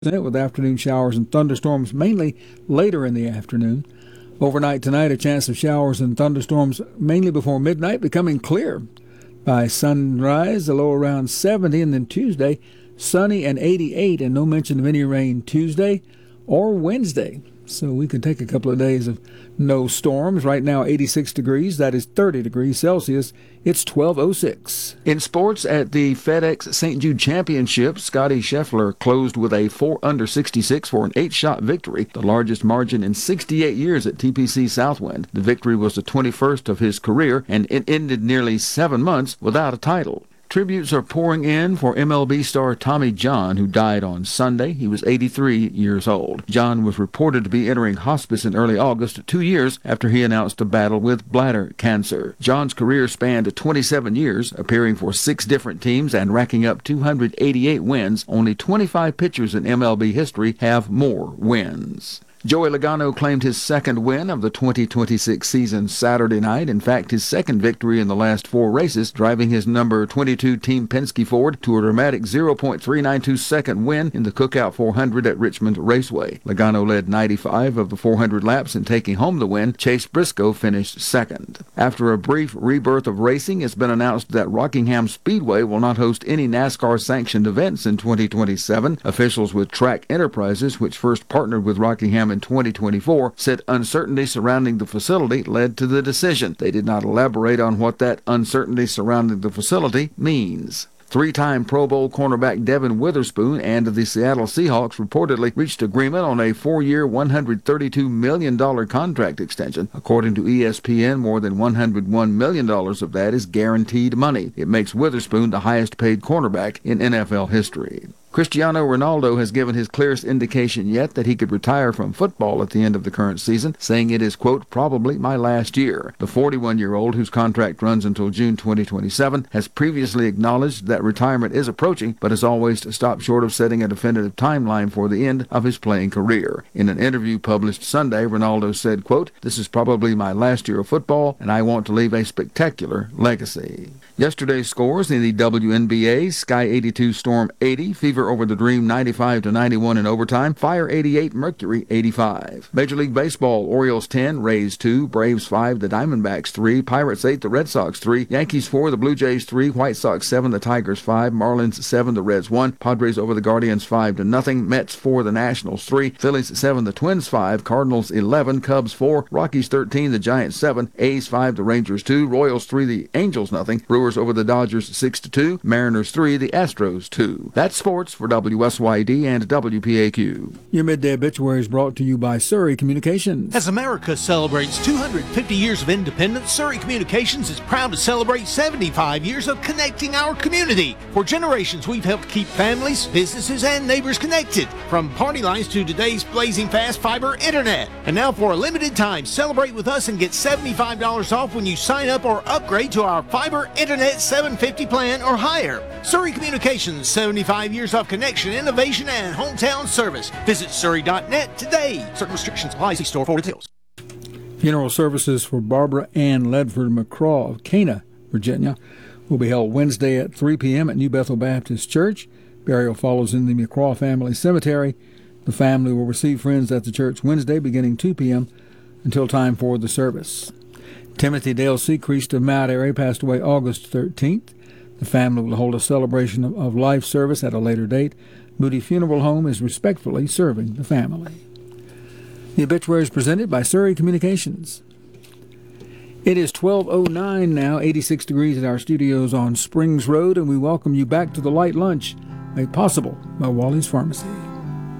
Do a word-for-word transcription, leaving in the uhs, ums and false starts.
with afternoon showers and thunderstorms mainly later in the afternoon. Overnight tonight, a chance of showers and thunderstorms mainly before midnight, becoming clear. By sunrise, a low around seventy, and then Tuesday, sunny and eighty-eight, and no mention of any rain Tuesday or Wednesday. So we could take a couple of days of no storms. Right now, eighty-six degrees. That is thirty degrees Celsius. It's twelve oh six. In sports, at the FedEx Saint Jude Championship, Scotty Scheffler closed with a four under sixty-six for an eight-shot victory, the largest margin in sixty-eight years at T P C Southwind. The victory was the twenty-first of his career, and it ended nearly seven months without a title. Tributes are pouring in for M L B star Tommy John, who died on Sunday. He was eighty-three years old. John was reported to be entering hospice in early August, two years after he announced a battle with bladder cancer. John's career spanned twenty-seven years, appearing for six different teams and racking up two hundred eighty-eight wins. Only twenty-five pitchers in M L B history have more wins. Joey Logano claimed his second win of the twenty twenty-six season Saturday night. In fact, his second victory in the last four races, driving his number twenty-two Team Penske Ford to a dramatic zero point three nine two second win in the Cookout four hundred at Richmond Raceway. Logano led ninety-five of the four hundred laps in taking home the win. Chase Briscoe finished second. After a brief rebirth of racing, it's been announced that Rockingham Speedway will not host any NASCAR-sanctioned events in twenty twenty-seven. Officials with Track Enterprises, which first partnered with Rockingham in twenty twenty-four, said uncertainty surrounding the facility led to the decision. They did not elaborate on what that uncertainty surrounding the facility means. Three-time Pro Bowl cornerback Devin Witherspoon and the Seattle Seahawks reportedly reached agreement on a four-year, one hundred thirty-two million dollars contract extension. According to E S P N, more than one hundred one million dollars of that is guaranteed money. It makes Witherspoon the highest-paid cornerback in N F L history. Cristiano Ronaldo has given his clearest indication yet that he could retire from football at the end of the current season, saying it is, quote, probably my last year. The forty-one-year-old, whose contract runs until June twenty twenty-seven, has previously acknowledged that retirement is approaching, but has always stopped short of setting a definitive timeline for the end of his playing career. In an interview published Sunday, Ronaldo said, quote, this is probably my last year of football, and I want to leave a spectacular legacy. Yesterday's scores in the W N B A: Sky eighty-two, Storm eighty, Fever over the Dream ninety-five to ninety-one in overtime, Fire eighty-eight, Mercury eighty-five. Major League Baseball: Orioles ten, Rays two, Braves five, the Diamondbacks three, Pirates eight, the Red Sox three, Yankees four, the Blue Jays three, White Sox seven, the Tigers five, Marlins seven, the Reds one, Padres over the Guardians five to nothing, Mets four, the Nationals three, Phillies seven, the Twins five, Cardinals eleven, Cubs four, Rockies thirteen, the Giants seven, A's five, the Rangers two, Royals three, the Angels nothing, Brewers over the Dodgers six to two, Mariners three, the Astros two. That's sports for W S Y D and W P A Q. Your midday obituary is brought to you by Surrey Communications. As America celebrates two hundred fifty years of independence, Surrey Communications is proud to celebrate seventy-five years of connecting our community. For generations, we've helped keep families, businesses, and neighbors connected, from party lines to today's blazing fast fiber internet. And now, for a limited time, celebrate with us and get seventy-five dollars off when you sign up or upgrade to our fiber internet seven fifty plan or higher. Surrey Communications, seventy-five years of connection, innovation, and hometown service. Visit surrey dot net today. Certain restrictions apply. See store for details. Funeral services for Barbara Ann Ledford McCraw of Cana, Virginia, will be held Wednesday at three p.m. at New Bethel Baptist Church. Burial follows in the McCraw Family Cemetery. The family will receive friends at the church Wednesday beginning two p.m. until time for the service. Timothy Dale Secreast of Mount Airy passed away August thirteenth. The family will hold a celebration of life service at a later date. Moody Funeral Home is respectfully serving the family. The obituary is presented by Surrey Communications. It is twelve oh nine now, eighty-six degrees at our studios on Springs Road, and we welcome you back to the Light Lunch, made possible by Wally's Pharmacy.